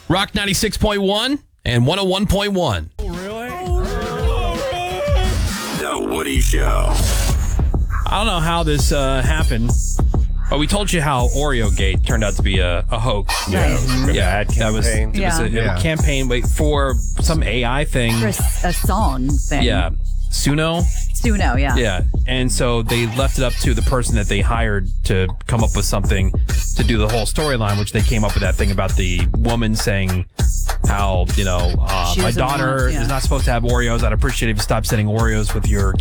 Rock 96.1 and 101.1. The Woody Show. I don't know how this happened, but we told you how Oreo Gate turned out to be a hoax. Right. Yeah, that was it was a campaign for some AI thing. For a song thing. Yeah, Suno, yeah. Yeah, and so they left it up to the person that they hired to come up with something to do the whole storyline, which they came up with that thing about the woman saying how, my daughter is not supposed to have Oreos. I'd appreciate it if you stopped sending Oreos with your